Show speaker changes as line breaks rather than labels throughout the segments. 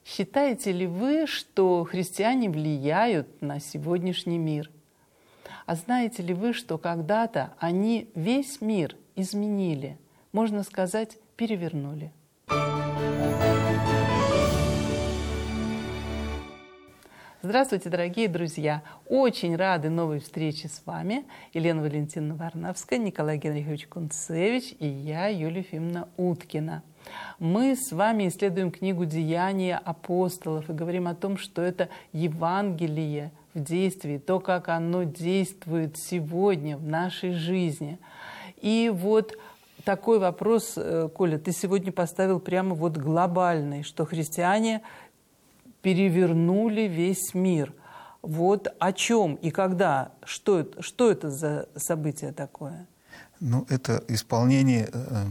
Считаете ли вы, что христиане влияют на сегодняшний мир? А знаете ли вы, что когда-то они весь мир изменили, можно сказать, перевернули? Здравствуйте, дорогие друзья! Очень рады новой встрече с вами. Елена Валентиновна Варнавская, Николай Генрихович Кунцевич и я, Юлия Ефимовна Уткина. Мы с вами исследуем книгу «Деяния апостолов» и говорим о том, что это Евангелие в действии, то, как оно действует сегодня в нашей жизни. И вот такой вопрос, Коля, ты сегодня поставил прямо вот глобальный, что христиане перевернули весь мир. Вот о чем и когда? Что это за событие такое?
Ну, это исполнение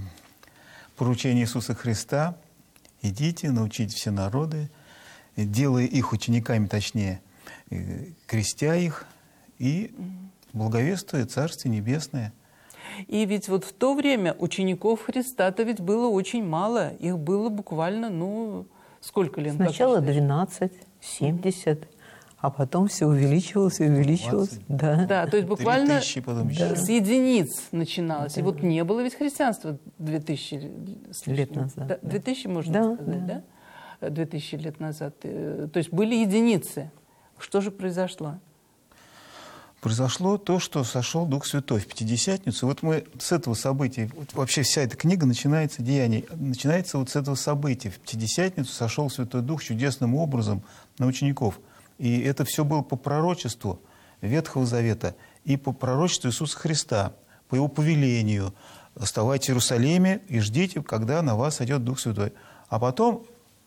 поручения Иисуса Христа. Идите, научите все народы, делая их учениками, точнее, крестя их и благовествуя Царствие Небесное.
И ведь вот в то время учеников Христа-то ведь было очень мало. Их было буквально, сколько лет?
Сначала 12, 70, а потом все увеличивалось и увеличивалось.
20.
Да, то есть буквально
3000 потом
с единиц начиналось. Да. И вот не было ведь христианства 2000
лет назад.
2000, можно сказать, да? 2000 лет назад. То есть были единицы. Что же произошло?
Произошло то, что сошел Дух Святой в Пятидесятницу. Вот мы с этого события, вообще вся эта книга начинается, Деяний, начинается вот с этого события. В Пятидесятницу сошел Святой Дух чудесным образом на учеников. И это все было по пророчеству Ветхого Завета и по пророчеству Иисуса Христа, по Его повелению. Оставайтесь в Иерусалиме и ждите, когда на вас сойдет Дух Святой. А потом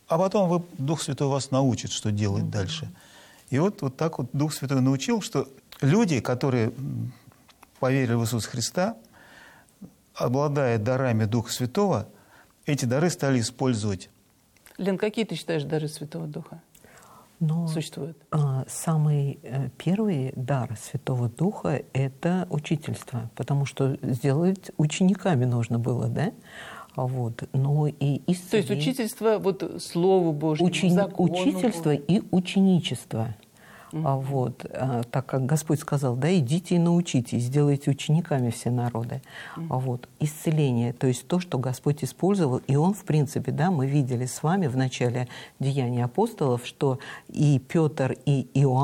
Дух Святой вас научит, что делать дальше. И вот так вот Дух Святой научил, что люди, которые поверили в Иисуса Христа, обладая дарами Духа Святого, эти дары стали использовать.
Лен, какие ты считаешь дары Святого Духа? Существуют?
Самый первый дар Святого Духа – это учительство, потому что сделать учениками нужно было, да? Вот. Но и
То есть учительство вот Слову Божьему, закону
учительство и ученичество. Вот. Так как Господь сказал, да, идите и научитесь, сделайте учениками все народы. Вот. Исцеление, то есть то, что Господь использовал, и Он, в принципе, да, мы видели с вами в начале Деяний апостолов, что и Петр, и Иоанн,